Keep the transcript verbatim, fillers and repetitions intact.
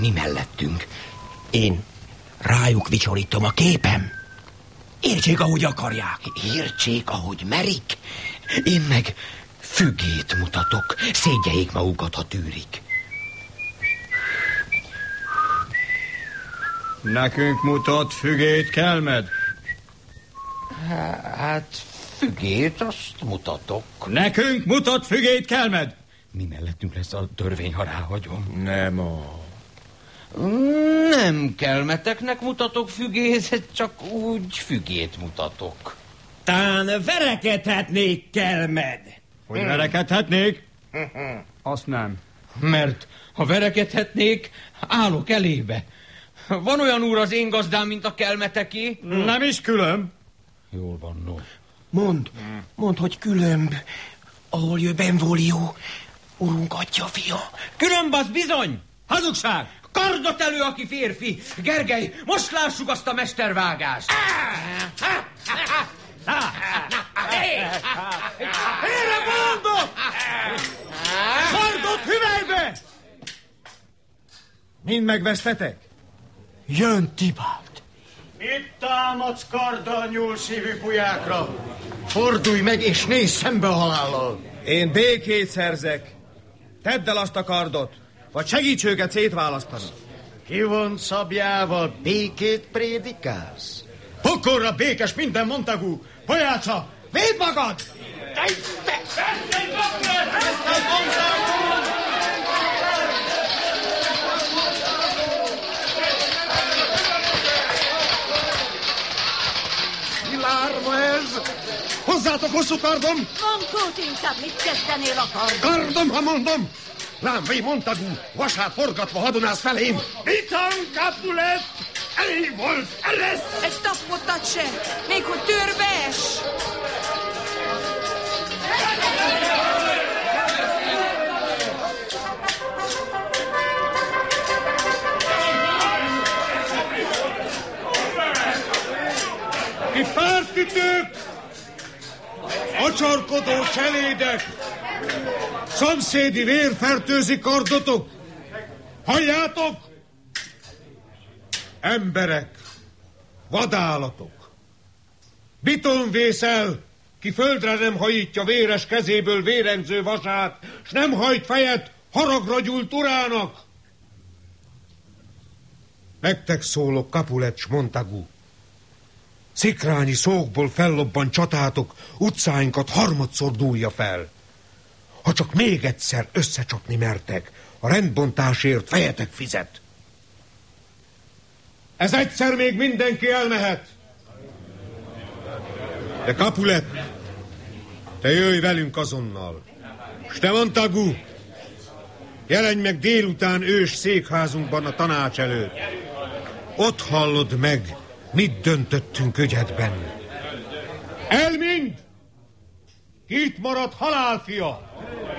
Mi mellettünk. Én rájuk vicsorítom a képem. Értsék, ahogy akarják. Értsék, ahogy merik. Én meg fügét mutatok. Szégyeljék magukat, ha tűrik. Nekünk mutat fügét, Kelmed? Hát, fügét azt mutatok. Nekünk mutat fügét, Kelmed? Mi mellettünk lesz a törvény, ha ráhagyom. Nem a... Nem kelmeteknek mutatok fügét, csak úgy fügét mutatok. Tán verekedhetnék, Kelmed. Hogy verekedhetnék? Azt nem. Mert ha verekedhetnék, állok elébe. Van olyan úr az én gazdám, mint a kelmeteké? Nem is különb. Jól van, no. Mondd, mondd, hogy különb, ahol jö Benvolio, urunk atya fia. Különb az bizony! Hazugság! Kardot elő, aki férfi! Gergely, most lássuk azt a mestervágást! Erre mondok! Kardot hüvelybe! Mind megvesztetek? Jön Tibált. Itt támadsz karddal nyúlszívű bujákra. Fordulj meg és nézz szembe a halállal. Én békét szerzek. Tedd el azt a kardot, vagy segíts őket szétválasztani. Kivont szabjával békét prédikálsz? Pokorra békes minden Montagu! Pojáca, védd magad! Mi lárma ez? Hozzátok hosszú kardom! Mankót inkább mit kezdenél a kard? Kardom, ha mondom! Lámvé Montagu, vasát forgatva hadonász felém! Itan Capulet! Elég volt, ereszt! Egy tapottat se, még hogy törbe es! Ti pártütők! Acsarkodó cselédek! Szomszédi vér fertőzi kardotok! Halljátok? Emberek, vadállatok! Biton vészel, ki földre nem hajítja véres kezéből vérengző vasát, s nem hajt fejet haragra gyúlt urának! Nektek szólok, Capulet s Montagu. Szikrányi szókból fellobban csatátok, utcáinkat harmadszor dúlja fel. Ha csak még egyszer összecsapni mertek, a rendbontásért fejetek fizet. Ez egyszer még mindenki elmehet. De Capulet, te jöjj velünk azonnal. S te, Montagu, jelenj meg délután ős székházunkban a tanács előtt. Ott hallod meg, mit döntöttünk ügyedben. El mind! Itt maradt halálfia!